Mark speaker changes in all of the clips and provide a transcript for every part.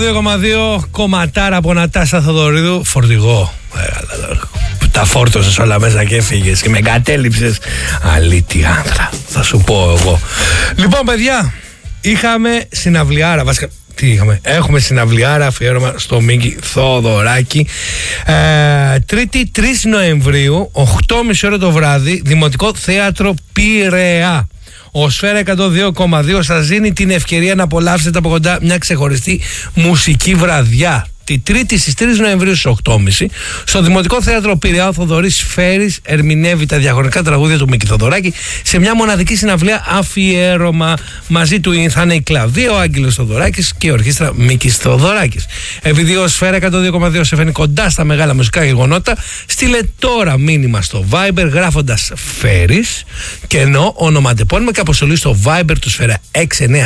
Speaker 1: 2,2 κομματάρα από Νατάσα Θοδωρίδου. Φορτηγό. Τα φόρτωσες όλα μέσα και έφυγες και με εγκατέλειψες. Αλήτη άνδρα, θα σου πω εγώ. Λοιπόν, παιδιά, είχαμε συναυλιάρα. Βασικά, τι είχαμε? Έχουμε συναυλιάρα αφιέρωμα στο Μίκη Θοδωράκη. Τρίτη 3 Νοεμβρίου, 8.30 ώρα το βράδυ, Δημοτικό Θέατρο Πειραιά. Ο Σφαίρα 102,2 σας δίνει την ευκαιρία να απολαύσετε από κοντά μια ξεχωριστή μουσική βραδιά. Τη Τρίτη στις 3 Νοεμβρίου στις 8.30 στο Δημοτικό Θέατρο Πειραιά, ο Θοδωρής Σφαίρης ερμηνεύει τα διαχρονικά τραγούδια του Μίκη Θοδωράκη σε μια μοναδική συναυλία αφιέρωμα. Μαζί του θα είναι η Κλαβδία, ο Άγγελος Θοδωράκης και η ορχήστρα Μίκης Θοδωράκης. Επειδή ο Σφαίρα 102,2 σε φαίνει κοντά στα μεγάλα μουσικά γεγονότα, στείλε τώρα μήνυμα στο Viber γράφοντας Φέρης και ενώ ονοματεπώνυμα και αποστολή στο Viber του Σφαίρα 693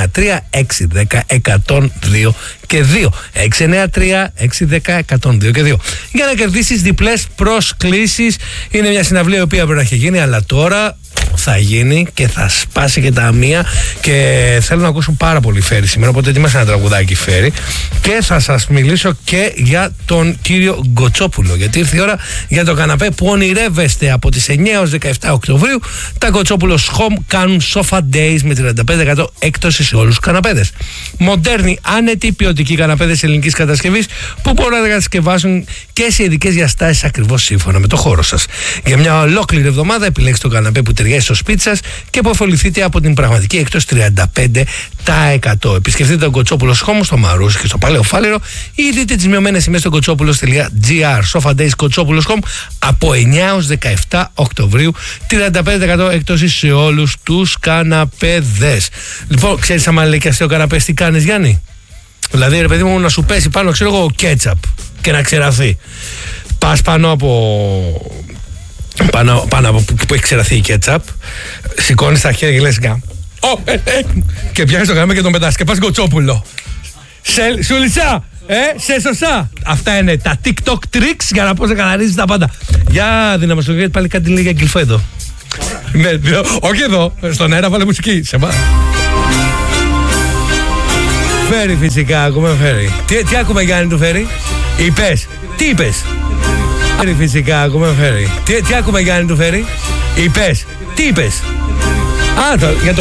Speaker 1: 610 102 και 2. 693 610 102 και 2. Για να κερδίσεις διπλές προσκλήσεις. Είναι μια συναυλία η οποία πρέπει να έχει γίνει, αλλά τώρα θα γίνει και θα σπάσει και τα μία. Και θέλω να ακούσω πάρα πολύ Φέρη σήμερα. Οπότε ετοίμασα ένα τραγουδάκι Φέρη. Και θα σας μιλήσω και για τον κύριο Γκοτσόπουλο. Γιατί ήρθε η ώρα για το καναπέ που ονειρεύεστε. Από τις 9 έως 17 Οκτωβρίου τα Γκοτσόπουλος Home κάνουν Sofa Days με 35% έκπτωση σε όλους τους καναπέδες. Μοντέρνοι, άνετοι, ποιοτικοί καναπέδες ελληνικής κατασκευής που μπορούν να κατασκευάσουν και σε ειδικές διαστάσεις ακριβώς σύμφωνα με το χώρο σας. Για μια ολόκληρη εβδομάδα επιλέξτε το καναπέ που ταιριάζει στο σπίτι σας και που ωφεληθείτε από την πραγματική έκπτωση 35%. Επισκεφτείτε τον Γκοτσόπουλος Home στο Μαρούσι και στο Παλαιό Φάληρο ή δείτε τις μειωμένες τιμές στο kotsopulos.gr. Sofa Days Γκοτσόπουλος Home από 9 έως 17 Οκτωβρίου. 35% έκπτωση σε όλους τους καναπέδες. Λοιπόν, ξέρεις άμα λέει και αστείο καναπές τι κάνεις, Γιάννη? Δηλαδή, ρε παιδί μου, να σου πέσει πάνω, ξέρω εγώ, κέτσαπ και να ξεραθεί. Πας πάνω από που έχει ξεραθεί η κέτσαπ, σηκώνεις τα χέρια και λες και πιάνεις το καναπέ και τον πετάς και πας Γκοτσόπουλο. Σου λυσά, σε σωσά. Αυτά είναι τα TikTok tricks για να πώς να καναρίζεις τα πάντα. Για δυναμωσιολογία, γιατί πάλι κάτι λέει για γκυλφό εδώ. Ναι, όχι εδώ, στον αέρα βάλε μουσική. Σε πά. Φέρει φυσικά, ακούμε Φέρει. Τι ακούμε Γιάννη του Φέρει? Είπες, τι είπες? Φέρει φυσικά, ακούμε Φέρει. Τι ακούμε Γιάννη του Φέρει? Είπες, τι είπες? Για το